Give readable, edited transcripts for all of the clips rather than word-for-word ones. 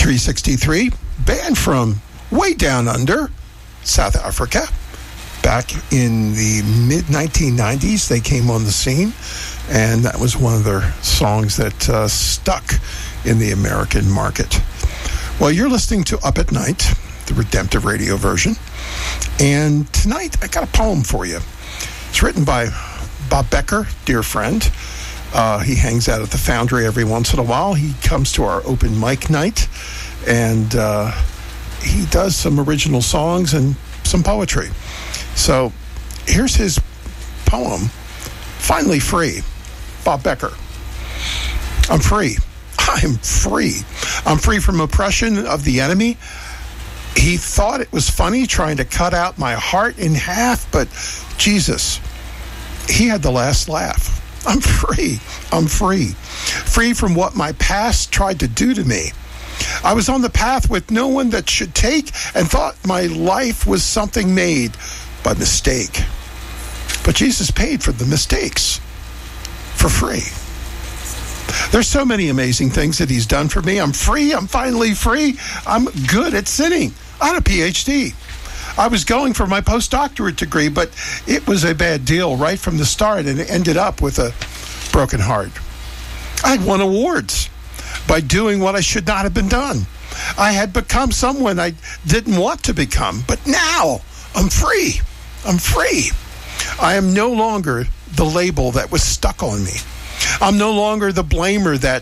363, band from way down under, South Africa. Back in the mid-1990s, they came on the scene, and that was one of their songs that stuck in the American market. Well, you're listening to Up at Night, the redemptive radio version, and tonight I got a poem for you. It's written by Bob Becker, dear friend. He hangs out at the Foundry every once in a while. He comes to our open mic night, and he does some original songs and some poetry. So here's his poem, Finally Free. Bob Becker. I'm free. I'm free. I'm free from oppression of the enemy. He thought it was funny trying to cut out my heart in half, but Jesus, he had the last laugh. I'm free. I'm free. Free from what my past tried to do to me. I was on the path with no one that should take and thought my life was something made by mistake. But Jesus paid for the mistakes for free. There's so many amazing things that he's done for me. I'm free. I'm finally free. I'm good at sinning. I had a PhD. I was going for my postdoctorate degree, but it was a bad deal right from the start, and it ended up with a broken heart. I had won awards by doing what I should not have been done. I had become someone I didn't want to become, but now I'm free. I'm free. I am no longer the label that was stuck on me. I'm no longer the blamer that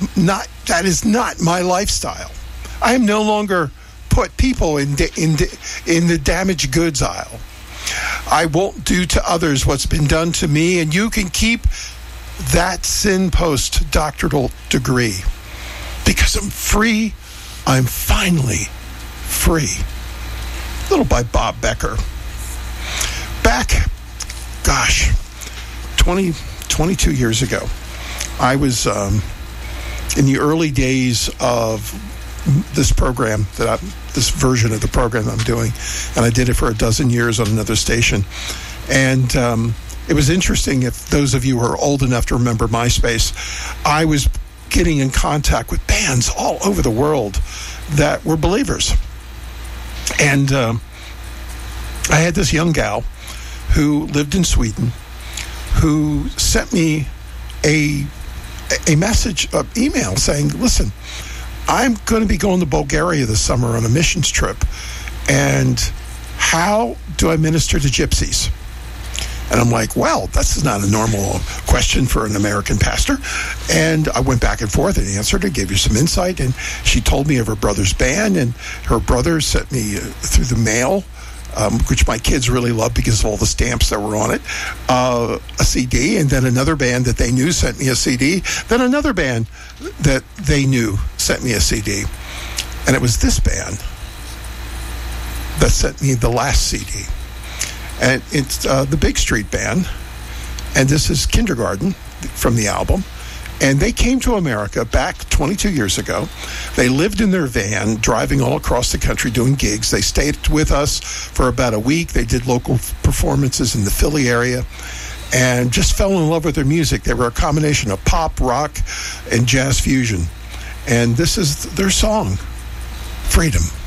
is not my lifestyle. I am no longer put people in the damaged goods aisle. I won't do to others what's been done to me, and you can keep that sin postdoctoral degree because I'm free. I'm finally free. A little by Bob Becker. Back, 22 years ago, I was in the early days of this program, this version of the program I'm doing, and I did it for a dozen years on another station. And it was interesting, if those of you who are old enough to remember MySpace, I was getting in contact with bands all over the world that were believers. And I had this young gal who lived in Sweden who sent me a message, an email saying, listen, I'm going to be going to Bulgaria this summer on a missions trip, and how do I minister to gypsies? And I'm like, well, that's not a normal question for an American pastor. And I went back and forth and answered it, gave you some insight, and she told me of her brother's band, and her brother sent me through the mail, which my kids really loved because of all the stamps that were on it, a CD, and then another band that they knew sent me a CD, then another band that they knew sent me a CD. And it was this band that sent me the last CD. And it's the Big Street Band, and this is Kindergarten from the album. And they came to America back 22 years ago. They lived in their van, driving all across the country, doing gigs. They stayed with us for about a week. They did local performances in the Philly area and just fell in love with their music. They were a combination of pop, rock, and jazz fusion. And this is their song, Freedom.